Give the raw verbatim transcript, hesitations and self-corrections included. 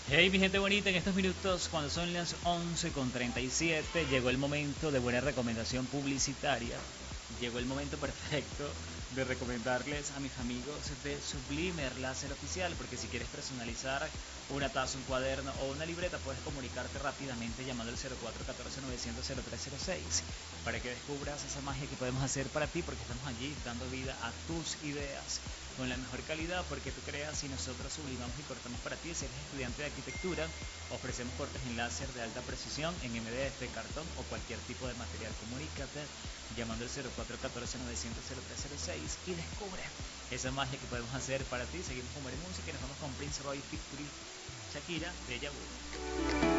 Hey, mi gente bonita, en estos minutos, cuando son las once con treinta y siete, llegó el momento de buena recomendación publicitaria. Llegó el momento perfecto de recomendarles a mis amigos de Sublimer Láser Oficial, porque si quieres personalizar una taza, un cuaderno o una libreta, puedes comunicarte rápidamente llamando al cero cuatro uno cuatro nueve cero cero cero tres cero seis para que descubras esa magia que podemos hacer para ti, porque estamos allí dando vida a tus ideas con la mejor calidad, porque tú creas y nosotros sublimamos y cortamos para ti. Si eres estudiante de arquitectura, ofrecemos cortes en láser de alta precisión en M D F, cartón o cualquier tipo de material. Comunícate llamando al cero cuatro uno cuatro nueve cero cero tres cero seis y descubre esa magia que podemos hacer para ti. Seguimos con buena música y nos vamos con Prince Roy featuring Shakira, Deja Vu.